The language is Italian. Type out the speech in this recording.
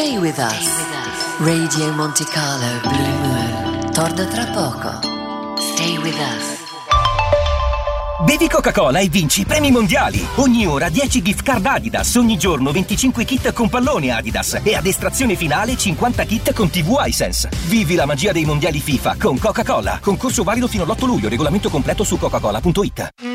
Stay with us. Radio Monte Carlo Blue Moon. Torna tra poco. Stay with us. Bevi Coca-Cola e vinci premi mondiali. Ogni ora 10 gift card Adidas, ogni giorno 25 kit con pallone Adidas e ad estrazione finale 50 kit con TV iSense. Vivi la magia dei mondiali FIFA con Coca-Cola. Concorso valido fino all'8 luglio, regolamento completo su coca-cola.it.